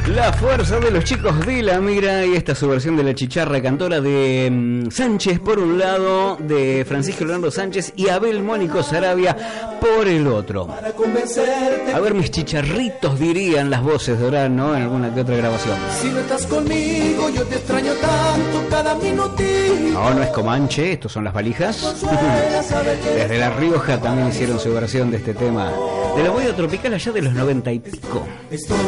La fuerza de los chicos de la mira, y esta es su versión de La Chicharra Cantora de Sánchez por un lado, de Francisco Leonardo Sánchez y Abel Mónico Sarabia por el otro. A ver, mis chicharritos, dirían las voces de Orán, ¿no? En alguna que otra grabación. Si no estás conmigo, yo te extraño tanto cada minutito. No, no es Comanche, estos son Las Valijas. Desde La Rioja también hicieron su versión de este tema de la movida tropical allá de los 90 y pico.